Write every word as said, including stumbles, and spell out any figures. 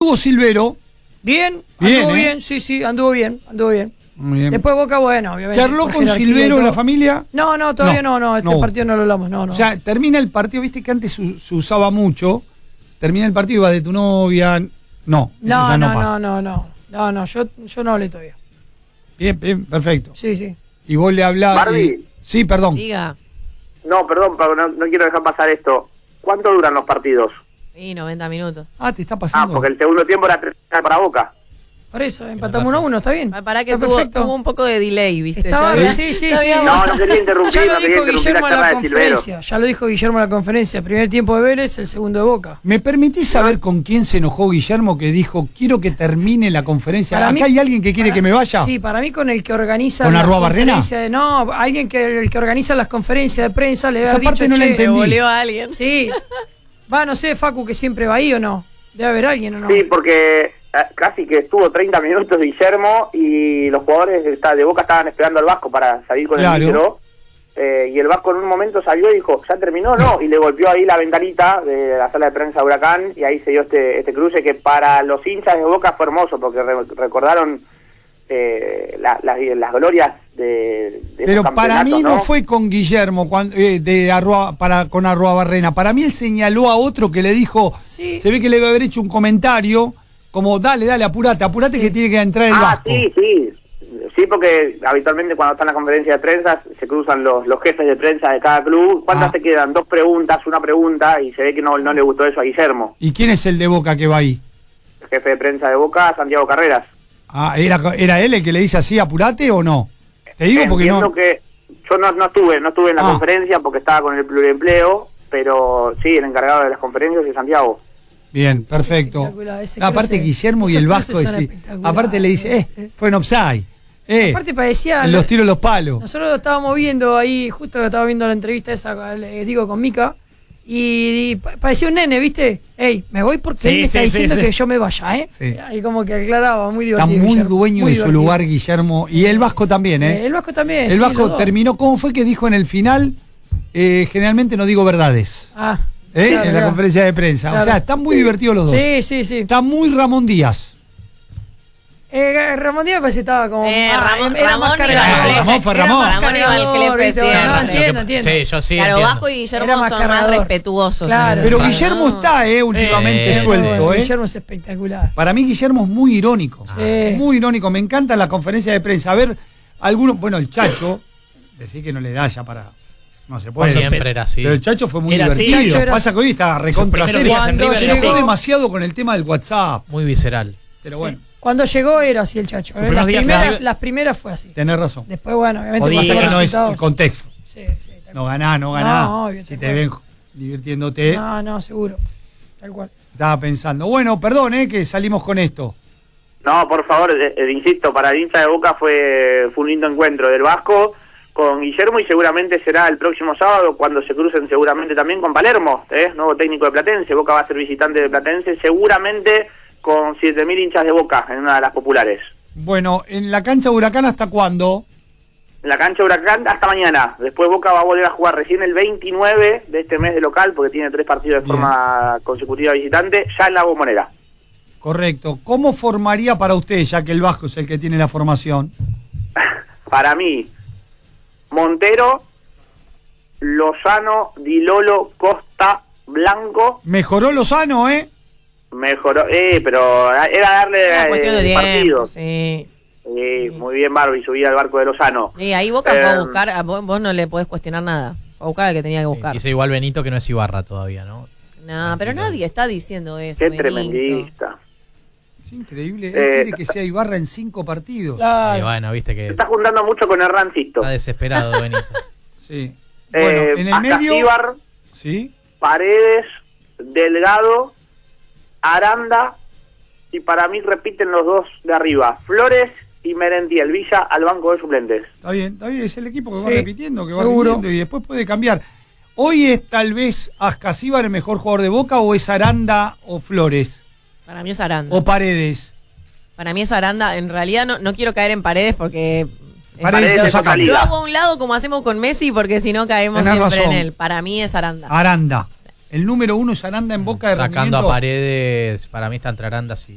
estuvo Silvero. Bien, bien anduvo ¿eh? bien, sí, sí, anduvo bien, anduvo bien. Muy bien. Después Boca, bueno, obviamente. ¿Charló por con jerarquía y Silvero todo. la familia? No, no, todavía no, no, no este no. partido no lo hablamos, no, no. O sea, termina el partido, viste que antes se, se usaba mucho. Termina el partido y va de tu novia. No, eso no, ya no, no, pasa. no, no, no, no, no, yo, yo no hablé todavía. Bien, bien, perfecto. Sí, sí. Y vos le hablás. Barbie. Y... Sí, perdón. Diga. No, perdón, pero no, no quiero dejar pasar esto. ¿Cuánto duran los partidos? Y noventa minutos. Ah, te está Ah, pasando. porque el segundo tiempo era tres para Boca. Por eso, empatamos uno a uno, está bien. Para que Está tuvo, perfecto. tuvo un poco de delay, ¿viste? Estaba, Ya- sí, sí, ya sí. habíamos- No, no quería interrumpir, Ya lo no quería dijo interrumpir Guillermo la en la charla de Silvero. conferencia. Ya lo dijo Guillermo en la conferencia. Primer tiempo de Vélez, el segundo de Boca. ¿Me permitís saber con quién se enojó Guillermo que dijo quiero que termine la conferencia? Para ¿Acá mí- hay alguien que quiere para- que me vaya? Sí, para mí con el que organiza ¿Con las arroba Barrena? conferencias de- no, alguien que el que organiza las conferencias de prensa le Esa ha parte dicho, no la "Che, entendí. Le volvió a alguien. sí, va, no sé, Facu, que siempre va ahí o no. Debe haber alguien o no. Sí, porque eh, casi que estuvo treinta minutos Guillermo y los jugadores de, de Boca estaban esperando al Vasco para salir con Claro. el micro. Eh, y el Vasco en un momento salió y dijo, ¿ya terminó? No, y le golpeó ahí la ventanita de la sala de prensa de Huracán y ahí se dio este, este cruce que para los hinchas de Boca fue hermoso porque re- recordaron eh, la- la- las glorias de, de Pero esos para mí campeonatos, no fue con Guillermo cuando, eh, de Arroa, para, con Arroa Barrena. Para mí él señaló a otro que le dijo, Sí. se ve que le debe haber hecho un comentario como dale, dale, apurate, apurate Sí. que tiene que entrar el Ah, Vasco. sí, sí. Sí, porque habitualmente cuando está en la conferencia de prensa se cruzan los, los jefes de prensa de cada club. ¿Cuántas Ah. te quedan? Dos preguntas, una pregunta, y se ve que no, no le gustó eso a Guillermo. ¿Y quién es el de Boca que va ahí? El jefe de prensa de Boca, Santiago Carreras. Ah, ¿era, ¿era él el que le dice así, apurate o no? Te digo porque Entiendo no... que yo no, no estuve, no estuve en la Ah. conferencia porque estaba con el pluriempleo, pero sí, el encargado de las conferencias es Santiago. Bien, perfecto. Espectacular, ese No, aparte cruce- Guillermo y esos el cruces Vasco, son decí- espectaculares. aparte le dice, eh, fue en offside. Eh, Aparte parecía... los tiros los palos. Nosotros lo estábamos viendo ahí, justo que estaba viendo la entrevista esa, les digo, con Mica, y, y pa- parecía un nene, ¿viste? Ey, me voy porque Sí, él me está sí, diciendo sí, que sí. yo me vaya, ¿eh? Sí. Y como que aclaraba, muy Está divertido. muy Guillermo, dueño muy de su divertido. lugar, Guillermo. Sí. Y el Vasco también, ¿eh? Eh, el Vasco también. El sí, Vasco los dos. terminó, ¿cómo fue que dijo en el final? Eh, generalmente no digo verdades. Ah, ¿eh? claro, en la claro. conferencia de prensa. Claro. O sea, están muy divertidos los dos. Sí, sí, sí. Está muy Ramón Díaz. Eh, Ramón Díaz parece que estaba como. Eh, ah, Ramón- era más Ramón cargador. iba al Ramón Clefe. fue Era Ramón. más Ramón iba al cargador, Clefe ¿viste? siempre. Bueno, No, entiendo, entiendo. Sí, yo sí Claro, entiendo. Vasco y Guillermo Era más son más cargador. respetuosos. Claro. en Pero el- Guillermo no. está, ¿eh? Últimamente Sí, suelto, ¿eh? Guillermo es espectacular. Para mí Guillermo es muy irónico. Sí. Muy irónico. Me encanta la conferencia de prensa. A ver, algunos... Bueno, el Chacho, decir que no le da ya para... No se puede. Siempre era así. Pero el Chacho fue muy Era así. divertido. Chacho era- Pasa que hoy está recontra primeros serio. días en Cuando River era Llegó así. demasiado con el tema del WhatsApp. Muy visceral. Pero Sí. bueno, Cuando llegó era así el Chacho. ¿eh? primeros Las días primeras, en- las primeras fue así. tenés razón. Después, bueno, obviamente Podía- Pasa pasó que los no es resultados. el contexto. Sí, sí, tal No cual. ganás, no ganás. No, obvio, si tal te cual. ven divirtiéndote. No, no, seguro. Tal cual. Estaba pensando. Bueno, perdón, ¿eh? Que salimos con esto. No, por favor, eh, eh, insisto, para el hincha de Boca fue, fue un lindo encuentro del Vasco con Guillermo y seguramente será el próximo sábado cuando se crucen seguramente también con Palermo, ¿eh? Nuevo técnico de Platense. Boca va a ser visitante de Platense seguramente con siete mil hinchas de Boca en una de las populares. Bueno, en la cancha Huracán, ¿hasta cuándo? En la cancha Huracán hasta mañana. Después Boca va a volver a jugar recién el veintinueve de este mes de local porque tiene tres partidos de Bien. forma consecutiva visitante, ya en la Bombonera. Correcto. ¿Cómo formaría para usted, ya que el Vasco es el que tiene la formación? Para mí, Montero, Lozano, Di Lolo, Costa, Blanco, Mejoró Lozano, ¿eh? mejoró, eh, pero era darle Una eh, cuestión de tiempo. partidos. Sí. Sí, muy bien Barbie, subir al barco de Lozano. Y ahí Boca fue a Eh, buscar, a vos, vos no le podés cuestionar nada. Fue a buscar al que tenía que buscar. Dice igual Benito que no es Ibarra todavía, ¿no? No, pero nadie está diciendo eso. Qué Benito. tremendista. Es increíble. Él Eh, quiere que sea Ibarra en cinco partidos. Y Claro. bueno, viste que Se está juntando mucho con Hernancito. está desesperado Benito. Sí. Eh, Bueno, en el medio. Ascasíbar, Sí. Paredes, Delgado, Aranda y para mí repiten los dos de arriba, Flores y Merentiel, Villa al banco de suplentes. Está bien, está bien. Es el equipo que va Sí, repitiendo, que va seguro. repitiendo y después puede cambiar. ¿Hoy es tal vez Ascasíbar el mejor jugador de Boca o es Aranda o Flores? Para mí es Aranda. ¿O Paredes? Para mí es Aranda. En realidad no, no quiero caer en Paredes porque... Paredes Paredes lo es otra sacamos. liga. Lo hago a un lado como hacemos con Messi porque si no caemos Tenés siempre razón. en él. Para mí es Aranda. Aranda. El número uno es Aranda en Boca de Sacando rendimiento. a Paredes, para mí está entre Arandas y